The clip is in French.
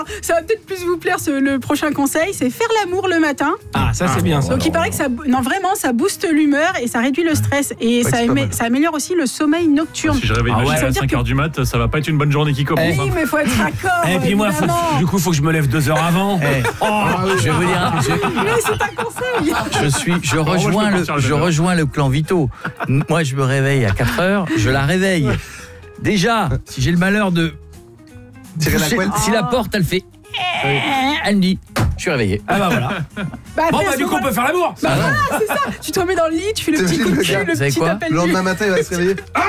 Ça va peut-être plus vous plaire, le prochain conseil, c'est faire l'amour le matin. Ah, ça c'est bien ça. Donc il paraît que ça booste l'humeur et ça réduit le stress. Et ça améliore aussi le sommeil nocturne. Si je réveille ma chérie à 5h du mat, ça va pas être une bonne journée qui commence. Oui, mais il faut être raccord. Et puis moi, du coup, il faut que je me lève 2 heures avant. Je vais vous dire, Mais c'est un conseil. je rejoins le clan Vito. Moi, je me réveille à 4 heures, je la réveille. Déjà, si j'ai le malheur de... Si la porte, elle fait... Elle me dit, je suis réveillé. Ah bah voilà. Du coup, on peut faire l'amour. C'est ça. Tu te remets dans le lit, tu fais le petit coup de cul, le petit appel. Le lendemain matin, il va se réveiller.